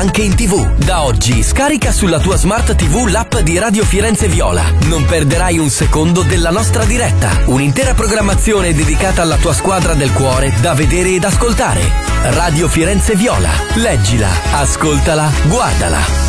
anche in TV. Da oggi scarica sulla tua Smart TV l'app di Radio Firenze Viola. Non perderai un secondo della nostra diretta. Un'intera programmazione dedicata alla tua squadra del cuore da vedere ed ascoltare. Radio Firenze Viola. Leggila, ascoltala, guardala.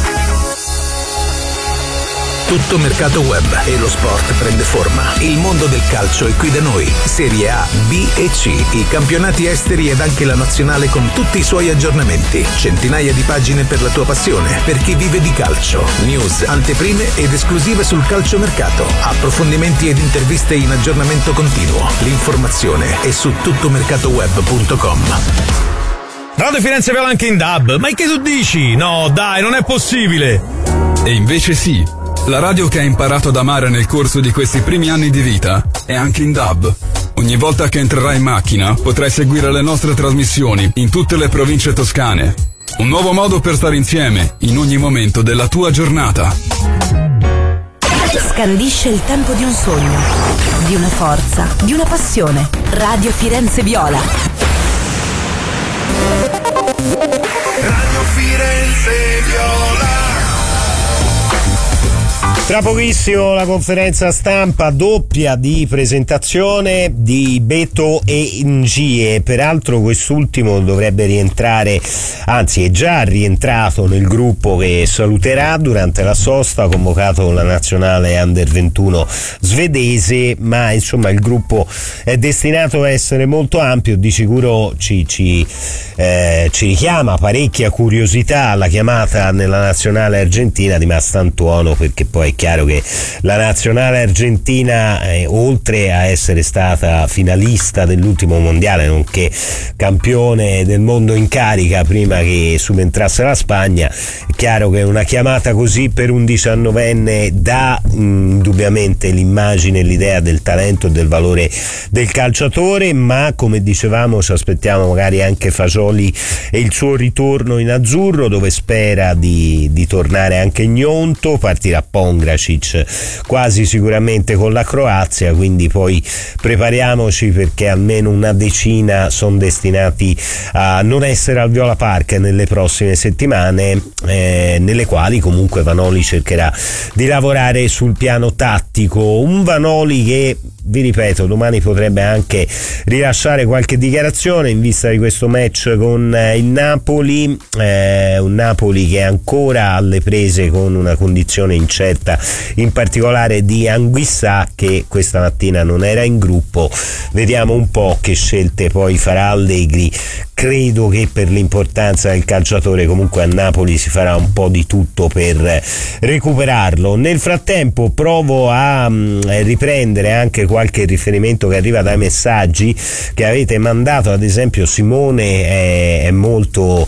Tutto mercato web e lo sport prende forma. Il mondo del calcio è qui da noi. Serie A, B e C, i campionati esteri ed anche la nazionale con tutti i suoi aggiornamenti. Centinaia di pagine per la tua passione, per chi vive di calcio. News, anteprime ed esclusive sul calciomercato. Approfondimenti ed interviste in aggiornamento continuo. L'informazione è su tuttomercatoweb.com. Radio Firenze Viola anche in DAB. Ma che tu dici? No, dai, non è possibile. E invece sì. La radio che hai imparato ad amare nel corso di questi primi anni di vita è anche in DAB. Ogni volta che entrerai in macchina potrai seguire le nostre trasmissioni in tutte le province toscane. Un nuovo modo per stare insieme in ogni momento della tua giornata. Scandisce il tempo di un sogno, di una forza, di una passione. Radio Firenze Viola. Radio Firenze Viola. Tra pochissimo la conferenza stampa doppia di presentazione di Beto e Ngie. Peraltro quest'ultimo dovrebbe rientrare, anzi è già rientrato nel gruppo che saluterà durante la sosta, convocato la nazionale Under 21 svedese, ma insomma il gruppo è destinato a essere molto ampio. Di sicuro ci richiama parecchia curiosità alla chiamata nella nazionale argentina di Mastantuono, perché poi è chiaro che la nazionale argentina, oltre a essere stata finalista dell'ultimo mondiale, nonché campione del mondo in carica prima che subentrasse la Spagna, è chiaro che una chiamata così per un 19enne dà indubbiamente l'immagine, l'idea del talento e del valore del calciatore, ma come dicevamo ci aspettiamo magari anche Fagioli e il suo ritorno in azzurro, dove spera di tornare anche Gnonto. Partirà Pongracic quasi sicuramente con la Croazia, quindi poi prepariamoci, perché almeno una decina sono destinati a non essere al Viola Park nelle prossime settimane, nelle quali comunque Vanoli cercherà di lavorare sul piano tattico. Un Vanoli che, vi ripeto, domani potrebbe anche rilasciare qualche dichiarazione in vista di questo match con il Napoli, un Napoli che è ancora alle prese con una condizione incerta, in particolare di Anguissà, che questa mattina non era in gruppo. Vediamo un po' che scelte poi farà Allegri. Credo che per l'importanza del calciatore comunque a Napoli si farà un po' di tutto per recuperarlo. Nel frattempo provo a riprendere anche qualche riferimento che arriva dai messaggi che avete mandato. Ad esempio Simone è molto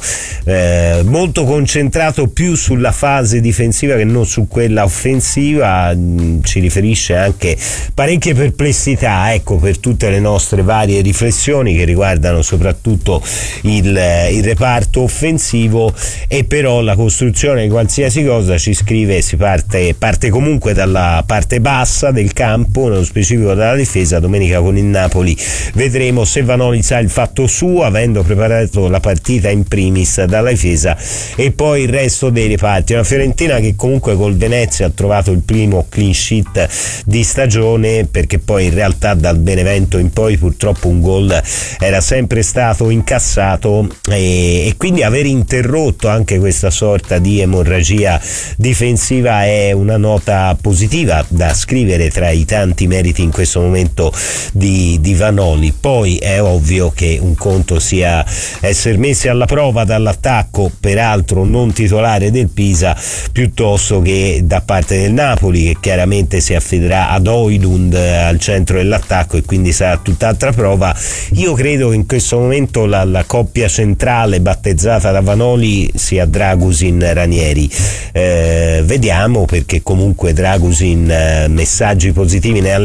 concentrato più sulla fase difensiva che non su quella offensiva. Ci riferisce anche parecchie perplessità, ecco, per tutte le nostre varie riflessioni che riguardano soprattutto il reparto offensivo. E però la costruzione di qualsiasi cosa, ci scrive, si parte comunque dalla parte bassa del campo, nello specifico dalla difesa. Domenica con il Napoli vedremo se Vanoli sa il fatto suo, avendo preparato la partita in primis dalla difesa e poi il resto dei reparti. Una Fiorentina che comunque col Venezia ha trovato il primo clean sheet di stagione, perché poi in realtà dal Benevento in poi purtroppo un gol era sempre stato incassato, e quindi aver interrotto anche questa sorta di emorragia difensiva è una nota positiva da scrivere tra i tanti meriti in questo momento di Vanoli. Poi è ovvio che un conto sia essere messi alla prova dall'attacco, peraltro non titolare del Pisa, piuttosto che da parte del Napoli, che chiaramente si affiderà ad Højlund al centro dell'attacco, e quindi sarà tutt'altra prova. Io credo che in questo momento la coppia centrale battezzata da Vanoli sia Dragusin-Ranieri. Vediamo, perché comunque Dragusin messaggi positivi ne ha lanciato.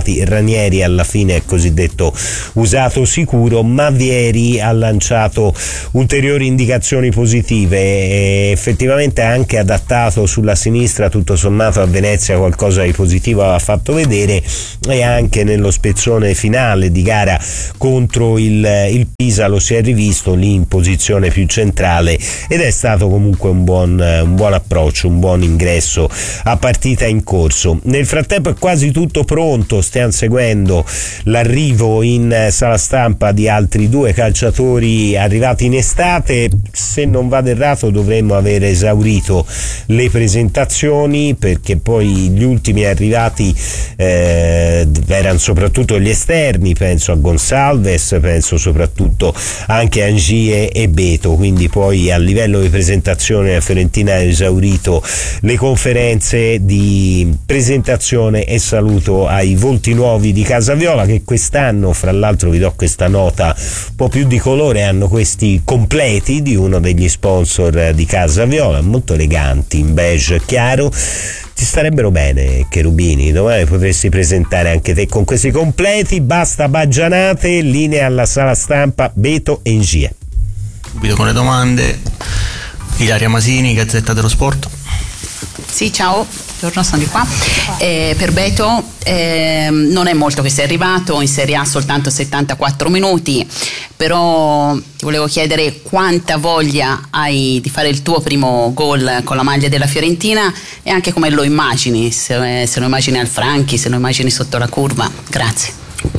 passati. Ranieri alla fine è cosiddetto usato sicuro, ma Vieri ha lanciato ulteriori indicazioni positive e effettivamente ha anche adattato sulla sinistra, tutto sommato a Venezia qualcosa di positivo ha fatto vedere, e anche nello spezzone finale di gara contro il Pisa lo si è rivisto lì in posizione più centrale, ed è stato comunque un buon approccio, un buon ingresso a partita in corso. Nel frattempo è quasi tutto pronto, stiamo seguendo l'arrivo in sala stampa di altri 2 calciatori arrivati in estate. Se non vado errato dovremmo aver esaurito le presentazioni, perché poi gli ultimi arrivati erano soprattutto gli esterni, penso a Gonçalves, penso soprattutto anche a Ngie e Beto, quindi poi a livello di presentazione la Fiorentina ha esaurito le conferenze di presentazione e saluto ai volti nuovi di Casa Viola, che quest'anno, fra l'altro vi do questa nota un po' più di colore, hanno questi completi di uno degli sponsor di Casa Viola, molto eleganti, in beige chiaro. Ti starebbero bene, Cherubini, domani potresti presentare anche te con questi completi. Basta baggianate, linea alla sala stampa, Beto e Ngie. Subito con le domande. Ilaria Masini, Gazzetta dello Sport. Sì, ciao, buongiorno, sono di qua. Per Beto non è molto che sei arrivato, in Serie A soltanto 74 minuti, però ti volevo chiedere quanta voglia hai di fare il tuo primo gol con la maglia della Fiorentina e anche come lo immagini, se lo immagini al Franchi, se lo immagini sotto la curva. Grazie.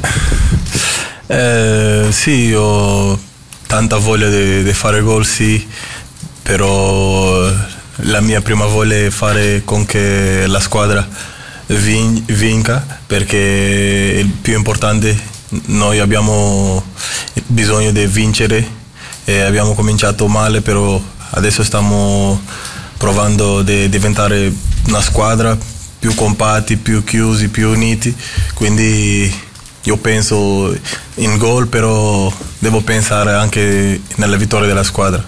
Sì, ho tanta voglia di fare gol, sì, però la mia prima voglia è fare con che la squadra vinca, perché il più importante, noi abbiamo bisogno di vincere e abbiamo cominciato male, però adesso stiamo provando a diventare una squadra più compatti, più chiusi, più uniti, quindi io penso in gol, però devo pensare anche nella vittoria della squadra.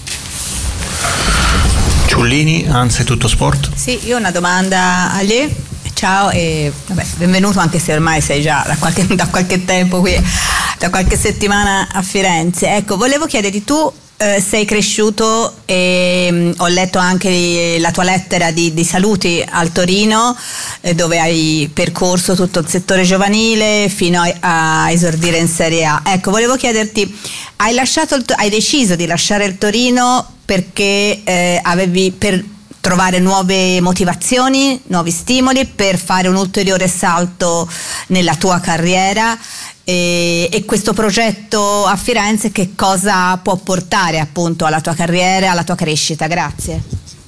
Ciullini, Anzi Tutto Sport. Sì, io ho una domanda a lei. Ciao e benvenuto, anche se ormai sei già da qualche tempo qui, da qualche settimana a Firenze. Ecco, volevo chiederti, tu sei cresciuto e ho letto anche la tua lettera di saluti al Torino, dove hai percorso tutto il settore giovanile fino a esordire in Serie A. Ecco, volevo chiederti, hai deciso di lasciare il Torino perché per trovare nuove motivazioni, nuovi stimoli, per fare un ulteriore salto nella tua carriera, e questo progetto a Firenze che cosa può portare appunto alla tua carriera, alla tua crescita? Grazie.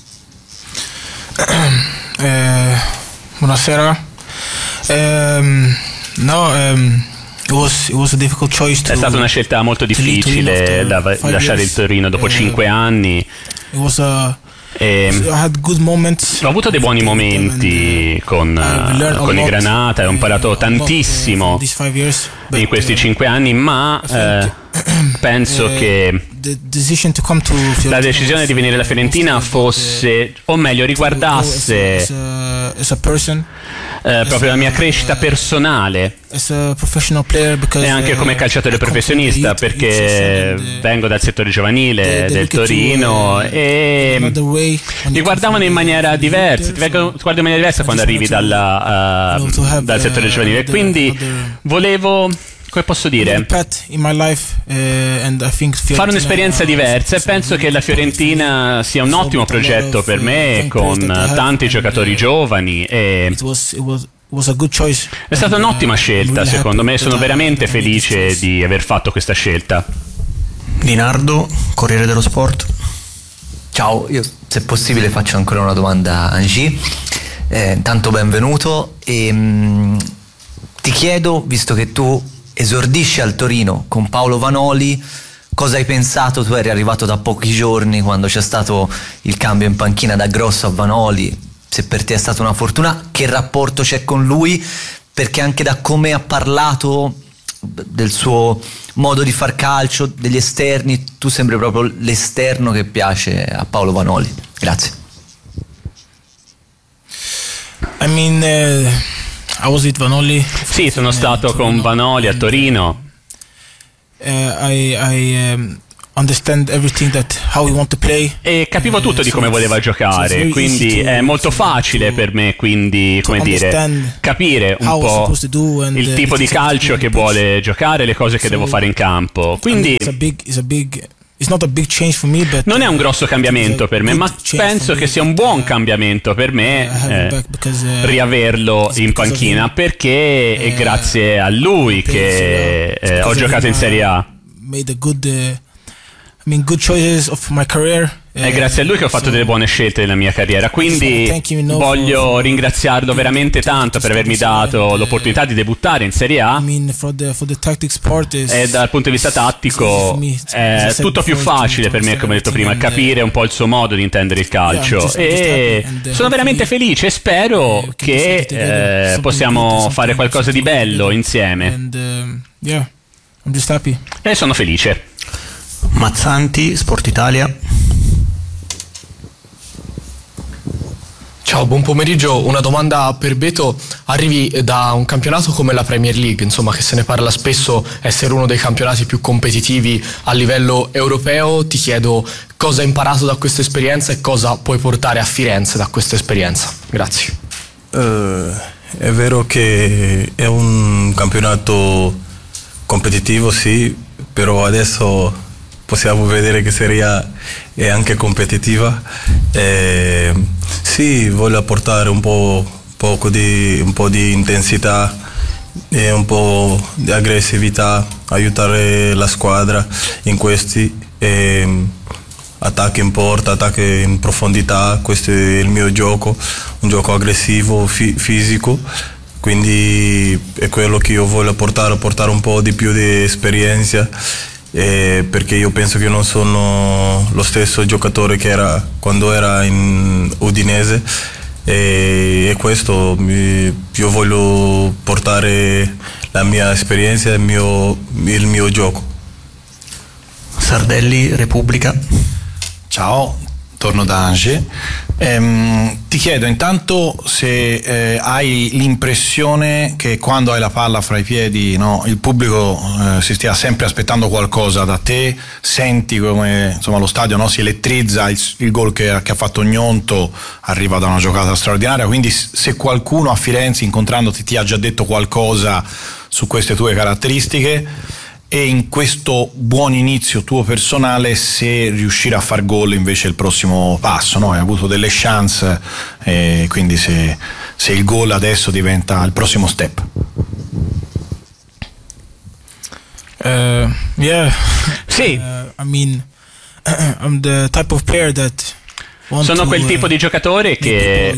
Buonasera. È stata una scelta molto difficile lasciare il Torino dopo 5 anni. Ho avuto dei buoni momenti con i Granata, ho imparato tantissimo in questi 5 anni, ma penso che la decisione di venire alla Fiorentina fosse, o meglio, riguardasse proprio la mia crescita personale e anche come calciatore professionista, perché vengo dal settore giovanile del Torino e mi guardavano in maniera diversa, ti guardo in maniera diversa quando arrivi dal settore giovanile, e quindi volevo, come posso dire, fare un'esperienza diversa, e penso che la Fiorentina sia un ottimo progetto per me, con tanti giocatori giovani, e è stata un'ottima scelta secondo me. Sono veramente felice di aver fatto questa scelta. Dinardo, Corriere dello Sport. Ciao, io se possibile faccio ancora una domanda a Ngie. Intanto benvenuto, e ti chiedo, visto che tu esordisci al Torino con Paolo Vanoli, cosa hai pensato? Tu eri arrivato da pochi giorni quando c'è stato il cambio in panchina da Grosso a Vanoli, se per te è stata una fortuna, che rapporto c'è con lui? Perché anche da come ha parlato del suo modo di far calcio, degli esterni, tu sembri proprio l'esterno che piace a Paolo Vanoli. Grazie. I was with Vanoli. Sì, sono stato con Vanoli a Torino. I understand everything that how we want to play. E capivo tutto di come voleva giocare, quindi è molto facile per me, quindi, come dire, capire un po' il tipo di calcio che vuole giocare, le cose che devo fare in campo. Quindi non è un grosso cambiamento per me, ma penso che sia un buon cambiamento per me riaverlo in panchina, perché è grazie a lui che ho giocato in Serie A. Good choices of my career. È grazie a lui che ho fatto delle buone scelte nella mia carriera, quindi voglio ringraziarlo veramente tanto per avermi dato l'opportunità di debuttare in Serie A. E dal punto di vista tattico è tutto più facile per me, come ho detto prima, capire un po' il suo modo di intendere il calcio, e sono veramente felice e spero che possiamo fare qualcosa di bello insieme. E sono felice. Mazzanti, Sport Italia. Ciao, buon pomeriggio. Una domanda per Beto. Arrivi da un campionato come la Premier League, insomma, che se ne parla spesso essere uno dei campionati più competitivi a livello europeo. Ti chiedo cosa hai imparato da questa esperienza e cosa puoi portare a Firenze da questa esperienza. Grazie. È vero che è un campionato competitivo, sì, però adesso possiamo vedere che Serie A è anche competitiva. Sì, voglio apportare un po' di intensità e un po' di aggressività, aiutare la squadra in questi attacchi in porta, attacchi in profondità. Questo è il mio gioco, un gioco aggressivo, fisico. Quindi è quello che io voglio portare un po' di più di esperienza. Perché io penso che non sono lo stesso giocatore che era quando era in Udinese, e questo io voglio portare la mia esperienza e il mio gioco. Sardelli, Repubblica. Ciao, torno da Angers. Ti chiedo intanto se hai l'impressione che quando hai la palla fra i piedi, no, il pubblico si stia sempre aspettando qualcosa da te, senti come insomma lo stadio, no, si elettrizza, il gol che ha fatto Gnonto arriva da una giocata straordinaria, quindi se qualcuno a Firenze incontrandoti ti ha già detto qualcosa su queste tue caratteristiche. E in questo buon inizio tuo personale, se riuscire a far gol invece è il prossimo passo, no? Hai avuto delle chance, quindi se il gol adesso diventa il prossimo step. Sì. I mean, I'm the type of player that sono quel tipo di giocatore che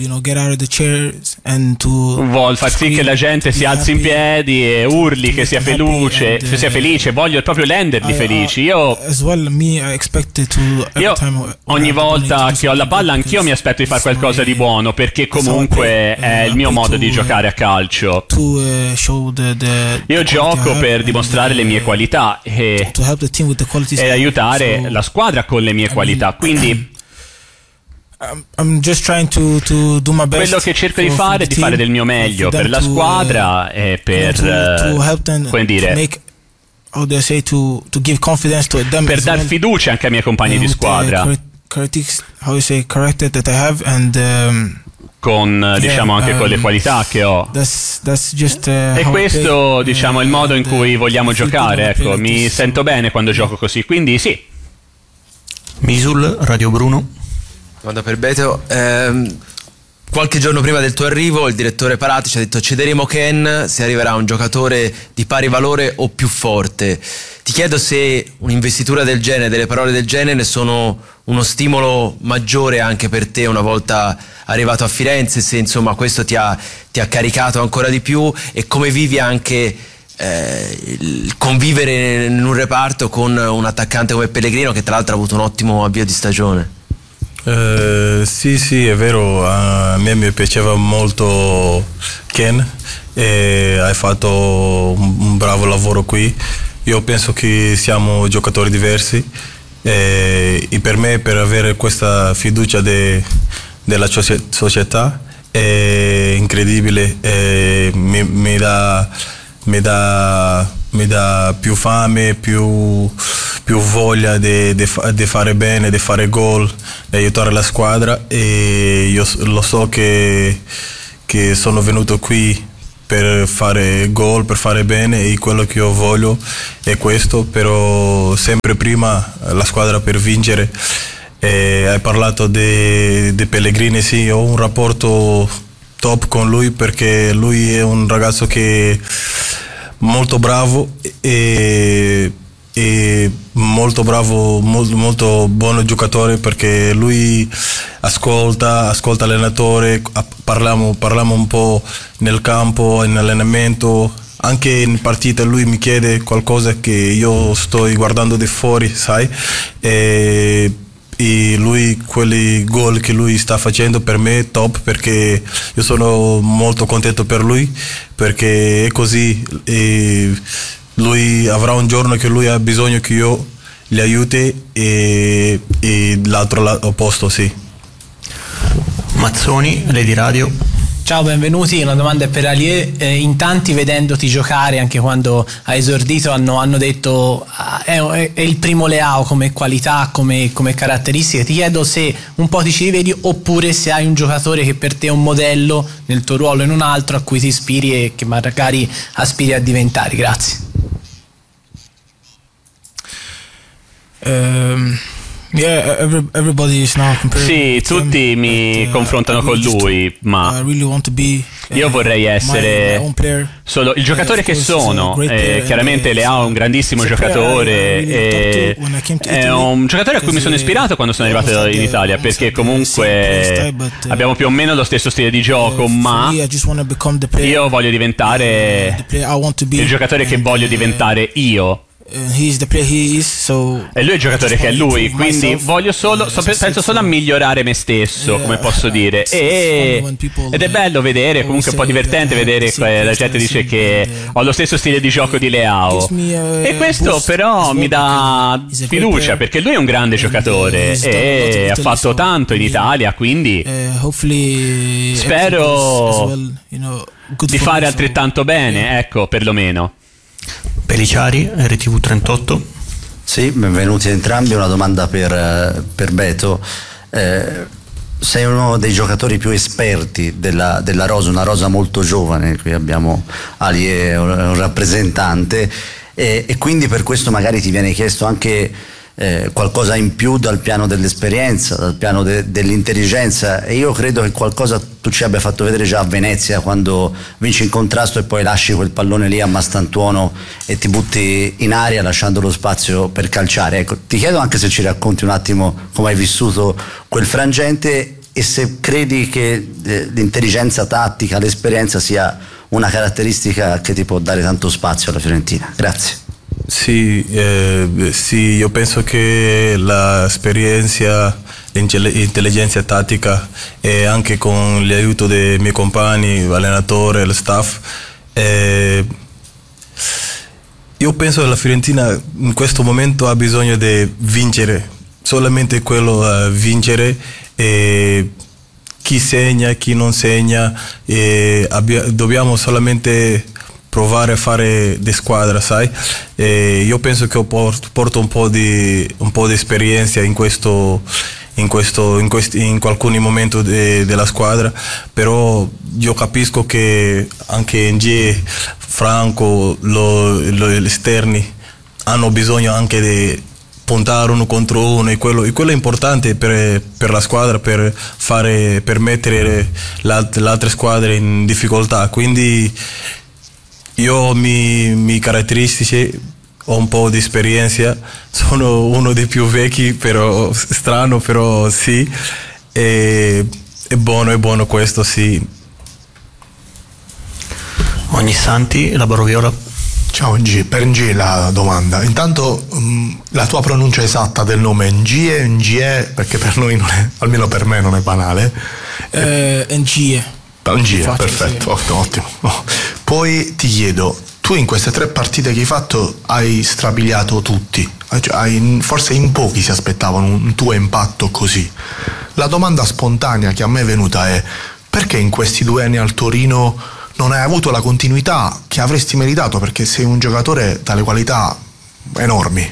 vuol far sì che la gente si alzi in piedi e urli, che sia felice, voglio proprio renderli felici. Io ogni volta che ho la palla anch'io mi aspetto di fare qualcosa di buono, perché comunque è il mio modo di giocare a calcio. Io gioco per dimostrare le mie qualità e aiutare la squadra con le mie qualità, quindi I'm just trying to do my best. Quello che cerco di fare è di fare del mio meglio per la squadra e per come dire, per dar fiducia anche ai miei compagni di squadra, con diciamo anche con le qualità che ho. E questo diciamo è il modo in cui vogliamo giocare, ecco, mi sento bene quando gioco così, quindi sì. Misul, Radio Bruno. Domanda per Beto. Qualche giorno prima del tuo arrivo il direttore Parati ci ha detto: cederemo Ken se arriverà un giocatore di pari valore o più forte. Ti chiedo se un'investitura del genere, delle parole del genere sono uno stimolo maggiore anche per te una volta arrivato a Firenze, se insomma questo ti ha caricato ancora di più, e come vivi anche il convivere in un reparto con un attaccante come Pellegrino, che tra l'altro ha avuto un ottimo avvio di stagione. Sì, è vero, a me mi piaceva molto Ken e hai fatto un bravo lavoro qui. Io penso che siamo giocatori diversi e per me, per avere questa fiducia della società, è incredibile, mi dà più fame, più voglia di fare bene, di fare gol, di aiutare la squadra, e io lo so che sono venuto qui per fare gol, per fare bene, e quello che io voglio è questo, però sempre prima la squadra per vincere. Hai parlato di Pellegrini, sì, ho un rapporto top con lui perché lui è un ragazzo che è molto bravo e molto bravo, molto buono giocatore, perché lui ascolta l'allenatore, parliamo un po' nel campo, in allenamento, anche in partita lui mi chiede qualcosa che io sto guardando di fuori, sai, e lui, quelli gol che lui sta facendo per me è top, perché io sono molto contento per lui, perché è così, e lui avrà un giorno che lui ha bisogno che io gli aiuti, e l'altro opposto, sì. Mazzoni, Lady Radio. Ciao, benvenuti. Una domanda è per Alié. In tanti, vedendoti giocare anche quando hai esordito, hanno detto è il primo Leao come qualità, come caratteristiche. Ti chiedo se un po' ti ci rivedi, oppure se hai un giocatore che per te è un modello nel tuo ruolo e in un altro a cui ti ispiri e che magari aspiri a diventare. Grazie. Sì, tutti mi confrontano con lui, ma io vorrei essere solo il giocatore che sono. Chiaramente Leao è un grandissimo giocatore, è un giocatore a cui mi sono ispirato quando sono arrivato in Italia, perché comunque abbiamo più o meno lo stesso stile di gioco, ma io voglio diventare il giocatore che voglio diventare io. E lui è il giocatore che è lui, quindi penso solo a migliorare me stesso, come posso dire, ed è bello vedere, comunque è un po' divertente vedere la gente dice che ho lo stesso stile di gioco di Leao, e questo però mi dà fiducia, perché lui è un grande giocatore e ha fatto tanto in Italia, quindi spero di fare altrettanto bene, ecco, perlomeno. Peliciari, RTV 38. Sì, benvenuti entrambi. Una domanda per Beto. Sei uno dei giocatori più esperti della rosa, una rosa molto giovane, qui abbiamo Alié, un rappresentante, e quindi per questo magari ti viene chiesto anche qualcosa in più dal piano dell'esperienza, dal piano dell'intelligenza, e io credo che qualcosa tu ci abbia fatto vedere già a Venezia, quando vinci in contrasto e poi lasci quel pallone lì a Mastantuono e ti butti in aria lasciando lo spazio per calciare. Ecco, ti chiedo anche se ci racconti un attimo come hai vissuto quel frangente e se credi che l'intelligenza tattica, l'esperienza sia una caratteristica che ti può dare tanto spazio alla Fiorentina. Grazie. Sì, io penso che l'esperienza, l'intelligenza tattica, e anche con l'aiuto dei miei compagni, l'allenatore, lo staff, io penso che la Fiorentina in questo momento ha bisogno di vincere, solamente quello, vincere, e chi segna, chi non segna, dobbiamo solamente provare a fare di squadra, sai? Io penso che porto un po' di esperienza in alcuni momenti della squadra, però io capisco che anche NG, Franco, gli esterni hanno bisogno anche di puntare uno contro uno, e quello è importante per la squadra, per mettere le altre squadre in difficoltà. Quindi io mi caratteristici, ho un po' di esperienza, sono uno dei più vecchi, però strano, però sì, è buono questo, sì. Ognissanti, la Baroviola. Ciao Ng, per Ng la domanda. Intanto la tua pronuncia esatta del nome Ngie, perché per noi non è, almeno per me non è banale. Ngie. Perfetto, sì. Ottimo. Poi ti chiedo, tu in queste 3 partite che hai fatto hai strabiliato tutti, forse in pochi si aspettavano un tuo impatto così. La domanda spontanea che a me è venuta è: perché in questi 2 anni al Torino non hai avuto la continuità che avresti meritato, perché sei un giocatore dalle qualità enormi?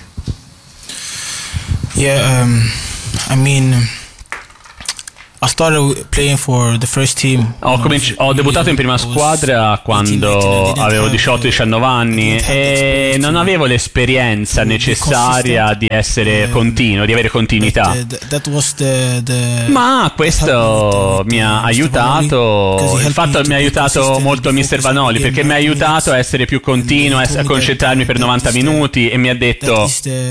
Yeah, I mean, I started playing for the first team. Ho debuttato in prima squadra quando avevo 18-19 anni e non avevo l'esperienza necessaria di essere continuo, di avere continuità. Ma questo mi ha aiutato, il fatto mi ha aiutato molto Mr. Vanoli, perché mi ha aiutato a essere più continuo, a concentrarmi per 90 minuti e mi ha detto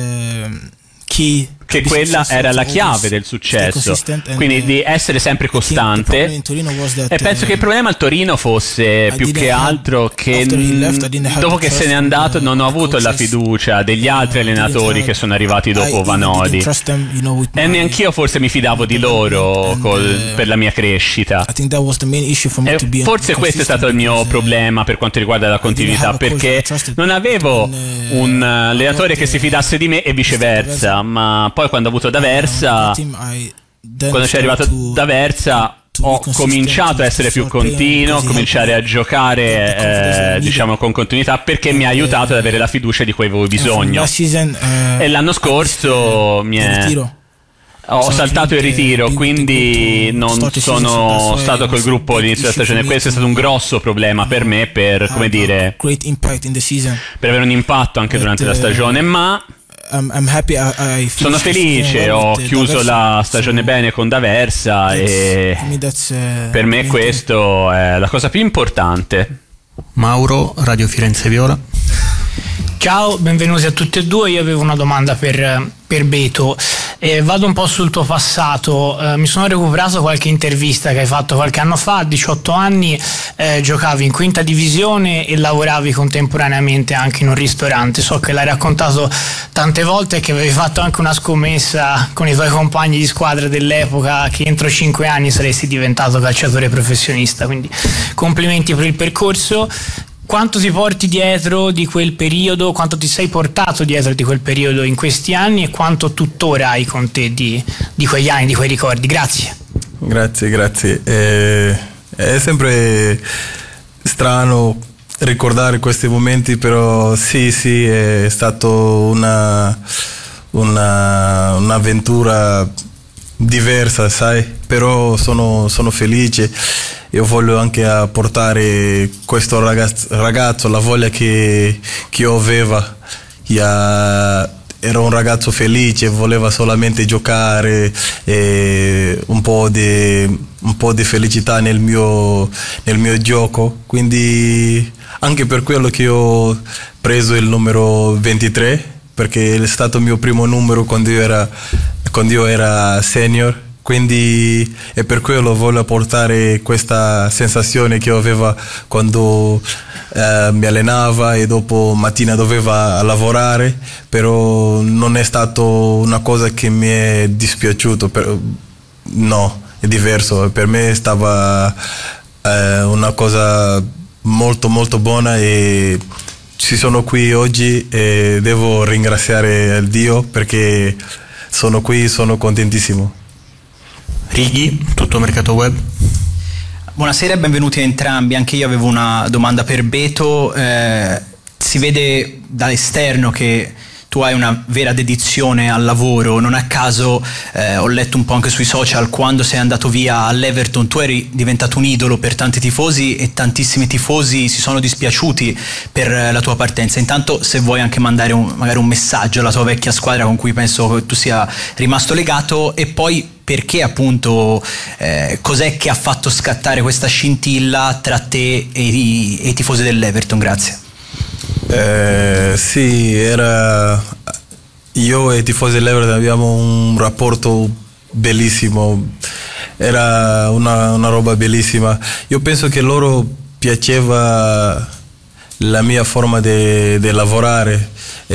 che quella era la chiave del successo, quindi di essere sempre costante. E penso che il problema al Torino fosse più che altro che dopo che se n'è andato non ho avuto la fiducia degli altri allenatori che sono arrivati dopo Vanoli, e neanch'io forse mi fidavo di loro per la mia crescita. E forse questo è stato il mio problema per quanto riguarda la continuità, perché non avevo un allenatore che si fidasse di me e viceversa. Ma poi quando ho avuto D'Aversa, quando ci è arrivato D'Aversa, ho cominciato a essere più continuo, cominciare a giocare diciamo con continuità, perché mi ha aiutato ad avere la fiducia di cui avevo bisogno. E l'anno scorso ho saltato il ritiro, quindi non sono stato col gruppo all'inizio della stagione. Questo è stato un grosso problema per me, per, come dire, per avere un impatto anche durante la stagione, ma sono felice, ho chiuso la stagione bene con D'Aversa e per me questo è la cosa più importante. Mauro, Radio Firenze Viola. Ciao, benvenuti a tutti e due. Io avevo una domanda per Beto. Vado un po' sul tuo passato. Mi sono recuperato qualche intervista che hai fatto qualche anno fa. A 18 anni giocavi in quinta divisione e lavoravi contemporaneamente anche in un ristorante. So che l'hai raccontato tante volte e che avevi fatto anche una scommessa con i tuoi compagni di squadra dell'epoca che entro 5 anni saresti diventato calciatore professionista. Quindi complimenti per il percorso. Quanto ti porti dietro di quel periodo, quanto ti sei portato dietro di quel periodo in questi anni e quanto tuttora hai con te di quegli anni, di quei ricordi? Grazie. Grazie. È sempre strano ricordare questi momenti, però sì, è stato un'avventura diversa, sai, però sono felice. Io voglio anche portare questo ragazzo, la voglia che io avevo. Ero un ragazzo felice, voleva solamente giocare, un po' di felicità nel mio gioco, quindi anche per quello che ho preso il numero 23, perché è stato il mio primo numero quando io era senior. Quindi è per quello voglio portare questa sensazione che avevo quando mi allenava e dopo mattina doveva lavorare, però non è stato una cosa che mi è dispiaciuto, no, è diverso, per me stava una cosa molto molto buona e ci sono qui oggi e devo ringraziare Dio perché sono qui, sono contentissimo. Righi, tutto mercato web. Buonasera e benvenuti a entrambi. Anche io avevo una domanda per Beto. Si vede dall'esterno che tu hai una vera dedizione al lavoro. Non a caso ho letto un po' anche sui social, quando sei andato via all'Everton tu eri diventato un idolo per tanti tifosi e tantissimi tifosi si sono dispiaciuti per la tua partenza. Intanto, se vuoi anche mandare magari un messaggio alla tua vecchia squadra con cui penso che tu sia rimasto legato, e poi perché appunto cos'è che ha fatto scattare questa scintilla tra te e i tifosi dell'Everton? Grazie. Sì, io e i tifosi dell'Everton abbiamo un rapporto bellissimo, era una roba bellissima. Io penso che loro piaceva la mia forma di lavorare,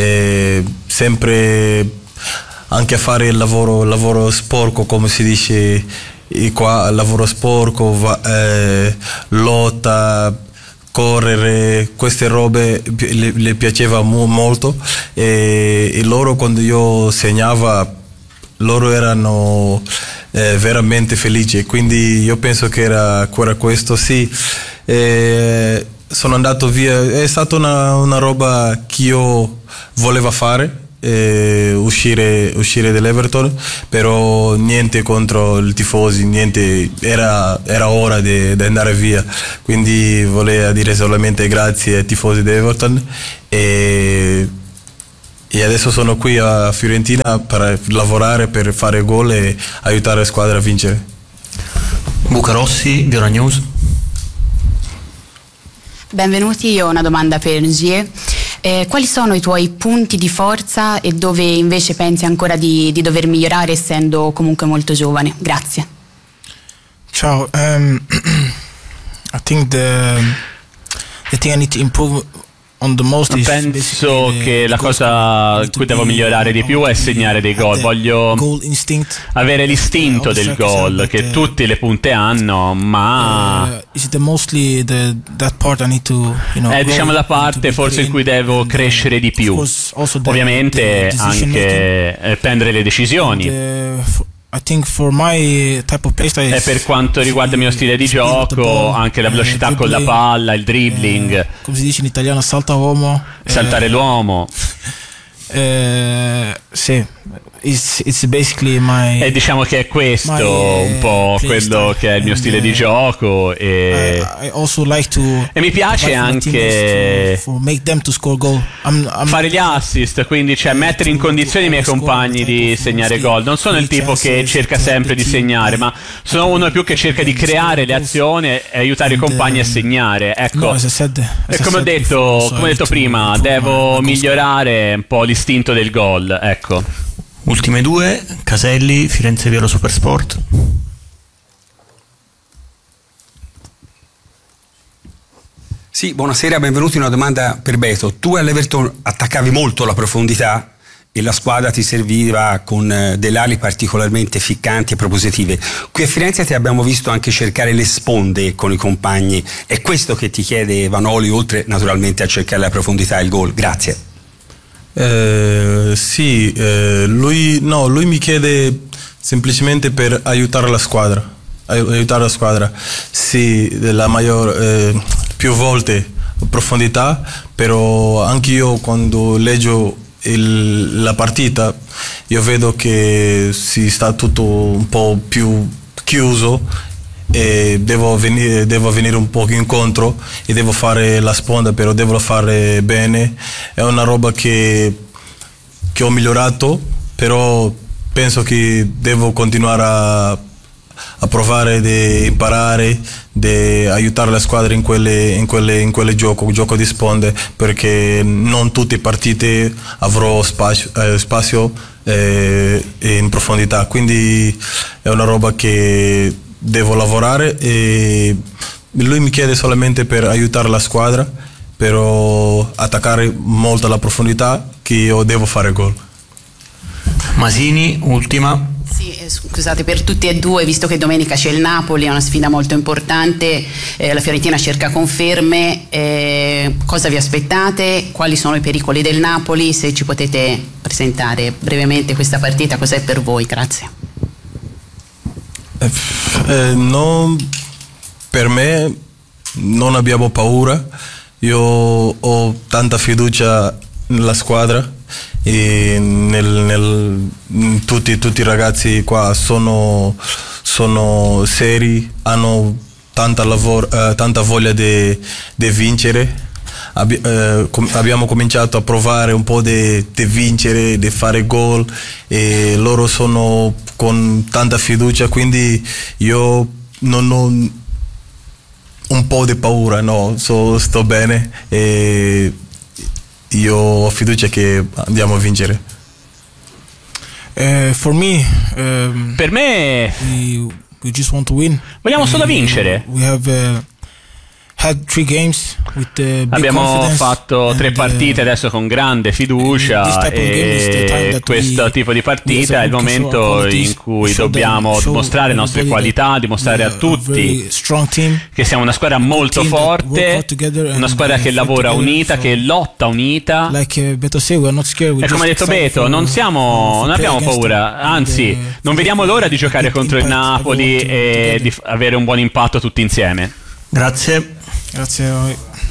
sempre anche a fare il lavoro sporco, come si dice qua, lavoro sporco, lotta, correre, queste robe le piaceva molto e loro, quando io segnava, loro erano veramente felice, quindi io penso che era questo, sì. Sono andato via, è stata una roba che io volevo fare, uscire dall'Everton, però niente contro i tifosi, niente, era ora di andare via, quindi volevo dire solamente grazie ai tifosi di Everton e adesso sono qui a Fiorentina per lavorare, per fare gol e aiutare la squadra a vincere. Luca Rossi, Viola News. Benvenuti, io ho una domanda per Ngie. Quali sono i tuoi punti di forza e dove invece pensi ancora di dover migliorare, essendo comunque molto giovane? Grazie. Ciao, I think the thing I need to improve on the most is penso che la cosa cui devo migliorare di più è segnare dei gol. Voglio avere l'istinto del gol che tutte le punte hanno, ma è diciamo la parte forse in cui devo crescere di più. Ovviamente anche prendere le decisioni. I think for my type of play style e per quanto riguarda il mio stile di gioco, anche la velocità con la palla, il dribbling, come si dice in italiano, saltare l'uomo. Sì, it's basically my, e diciamo che è questo un po' quello che è il mio stile di gioco e I also like to e mi piace anche make them to score goal. Fare gli assist, quindi cioè mettere in condizioni i miei compagni di segnare gol. Non sono il tipo che cerca sempre di segnare, ma sono uno più che cerca di creare le azioni e aiutare i compagni a segnare. Ecco, e come ho detto prima, devo migliorare un po' l'istinto del gol, ecco. Ultime due, Caselli, Firenze Viola Supersport. Sì, buonasera, benvenuti. Una domanda per Beto. Tu all'Everton attaccavi molto la profondità e la squadra ti serviva con delle ali particolarmente ficcanti e propositive. Qui a Firenze ti abbiamo visto anche cercare le sponde con i compagni. È questo che ti chiede Vanoli, oltre naturalmente a cercare la profondità e il gol? Grazie. Sì, lui mi chiede semplicemente per aiutare la squadra. Sì, più volte profondità, però anche io quando leggo la partita io vedo che si sta tutto un po' più chiuso e devo venire un po' incontro e devo fare la sponda, però devo fare bene. È una roba che ho migliorato, però penso che devo continuare a provare di imparare, di aiutare la squadra in quelle gioco di sponde, perché non tutte le partite avrò spazio in profondità, quindi è una roba che devo lavorare e lui mi chiede solamente per aiutare la squadra, però attaccare molto la profondità che io devo fare gol. Masini, ultima. Sì, scusate, per tutti e due, visto che domenica c'è il Napoli, è una sfida molto importante, la Fiorentina cerca conferme, cosa vi aspettate? Quali sono i pericoli del Napoli? Se ci potete presentare brevemente questa partita, cos'è per voi? Grazie. Per me non abbiamo paura, io ho tanta fiducia nella squadra e tutti i ragazzi qua sono seri, hanno tanta voglia di vincere. Abbiamo cominciato a provare un po' di vincere, di fare gol e loro sono con tanta fiducia, quindi io non ho un po' di paura, no, sto bene e io ho fiducia che andiamo a vincere. For me, per me we just want to win. Vogliamo solo vincere. We have Abbiamo fatto 3 partite adesso con grande fiducia e questo tipo di partita è il momento in cui dobbiamo dimostrare le nostre qualità, dimostrare a tutti che siamo una squadra molto forte, una squadra che lavora unita, che lotta unita. E come ha detto Beto, non abbiamo paura, anzi non vediamo l'ora di giocare contro il Napoli e di avere un buon impatto tutti insieme. Grazie a voi.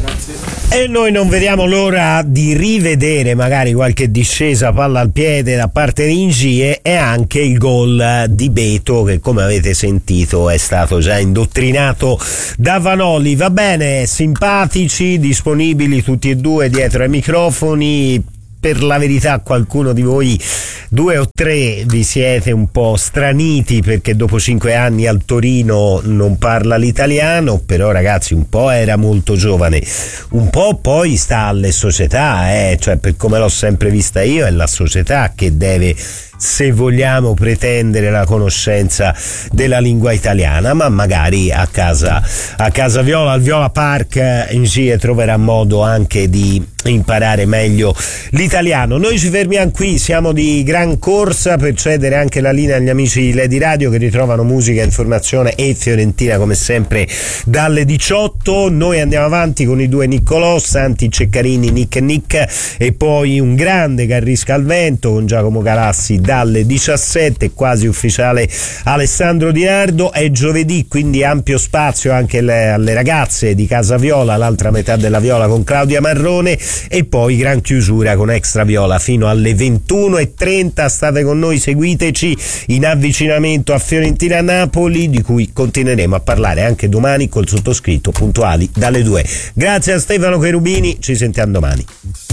E noi non vediamo l'ora di rivedere magari qualche discesa palla al piede da parte di Ngie e anche il gol di Beto, che come avete sentito è stato già indottrinato da Vanoli. Va bene, simpatici, disponibili tutti e due dietro ai microfoni. Per la verità qualcuno di voi, 2 o 3, vi siete un po' straniti perché dopo 5 anni al Torino non parla l'italiano, però ragazzi un po' era molto giovane, un po' poi sta alle società, cioè per come l'ho sempre vista io è la società che deve, se vogliamo, pretendere la conoscenza della lingua italiana, ma magari a casa Viola, al Viola Park, Ngie troverà modo anche di imparare meglio l'italiano. Noi ci fermiamo qui, siamo di gran corsa per cedere anche la linea agli amici di Lady Radio che ritrovano musica, informazione e Fiorentina come sempre dalle 18. Noi andiamo avanti con i 2 Niccolò, Santi Ceccarini, Nick e Nick, e poi un grande Carrisca al vento con Giacomo Galassi dalle 17, quasi ufficiale Alessandro Di Nardo. È giovedì, quindi ampio spazio anche alle ragazze di Casa Viola, l'altra metà della Viola con Claudia Marrone, e poi gran chiusura con Extra Viola fino alle 21:30. State con noi, seguiteci in avvicinamento a Fiorentina-Napoli, di cui continueremo a parlare anche domani col sottoscritto, puntuali dalle 2. Grazie a Stefano Cherubini, ci sentiamo domani.